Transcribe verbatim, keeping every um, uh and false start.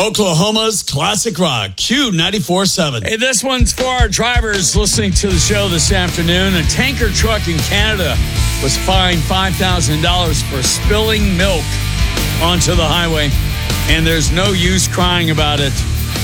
Oklahoma's classic rock, Q ninety-four point seven. Hey, this one's for our drivers listening to the show this afternoon. A tanker truck in Canada was fined five thousand dollars for spilling milk onto the highway, and there's no use crying about it.